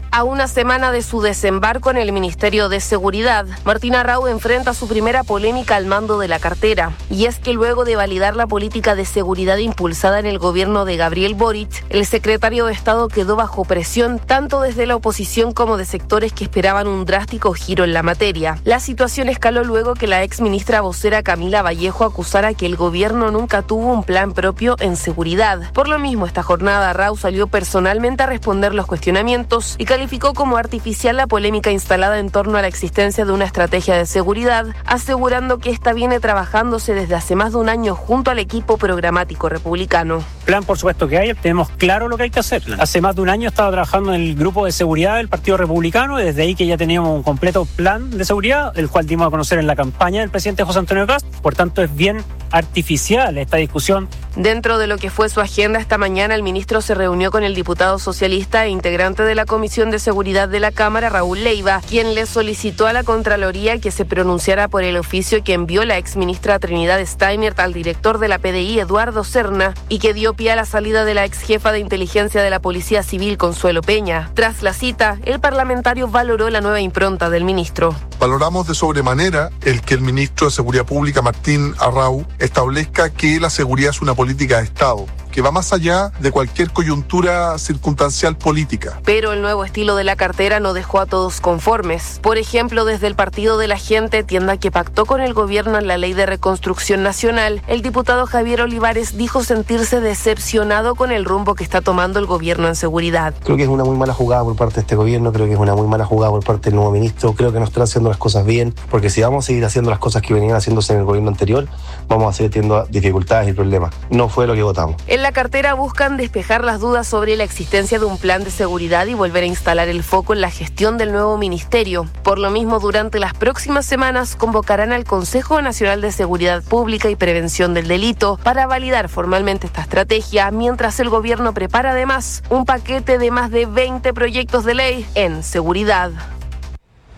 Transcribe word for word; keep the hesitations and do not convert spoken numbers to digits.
A una semana de su desembarco en el Ministerio de Seguridad, Martín Arrau enfrenta su primera polémica al mando de la cartera. Y es que luego de validar la política de seguridad impulsada en el gobierno de Gabriel Boric, el secretario de Estado quedó bajo presión tanto desde la oposición como de sectores que esperaban un drástico giro en la materia. La situación escaló luego que la ex ministra vocera Camila Vallejo acusara que el gobierno nunca tuvo un plan propio en seguridad. Por lo mismo, esta jornada Arrau salió personalmente a responder los cuestionamientos y calificó como artificial la polémica instalada en torno a la existencia de una estrategia de seguridad, asegurando que esta viene trabajándose desde hace más de un año junto al equipo programático republicano. Plan, por supuesto que hay, tenemos claro lo que hay que hacer. Hace más de un año estaba trabajando en el grupo de seguridad del Partido Republicano, y desde ahí que ya teníamos un completo plan de seguridad, el cual dimos a conocer en la campaña del presidente José Antonio Kast. Por tanto, es bien artificial esta discusión. Dentro de lo que fue su agenda esta mañana, el ministro se reunió con el diputado socialista e integrante de la Comisión de Seguridad de la Cámara, Raúl Leiva, quien le solicitó a la Contraloría que se pronunciara por el oficio que envió la exministra Trinidad Steinert al director de la P D I, Eduardo Serna, y que dio pie a la salida de la ex jefa de inteligencia de la Policía Civil, Consuelo Peña. Tras la cita, el parlamentario valoró la nueva impronta del ministro. Valoramos de sobremanera el que el ministro de Seguridad Pública, Martín Arrau, establezca que la seguridad es una política de Estado, que va más allá de cualquier coyuntura circunstancial política. Pero el nuevo estilo de la cartera no dejó a todos conformes. Por ejemplo, desde el Partido de la Gente, tienda que pactó con el gobierno en la Ley de Reconstrucción Nacional, el diputado Javier Olivares dijo sentirse decepcionado con el rumbo que está tomando el gobierno en seguridad. Creo que es una muy mala jugada por parte de este gobierno, creo que es una muy mala jugada por parte del nuevo ministro, creo que no están haciendo las cosas bien, porque si vamos a seguir haciendo las cosas que venían haciéndose en el gobierno anterior, vamos a seguir teniendo dificultades y problemas. No fue lo que votamos. En la cartera buscan despejar las dudas sobre la existencia de un plan de seguridad y volver a instalar el foco en la gestión del nuevo ministerio. Por lo mismo, durante las próximas semanas convocarán al Consejo Nacional de Seguridad Pública y Prevención del Delito para validar formalmente esta estrategia, mientras el gobierno prepara además un paquete de más de veinte proyectos de ley en seguridad.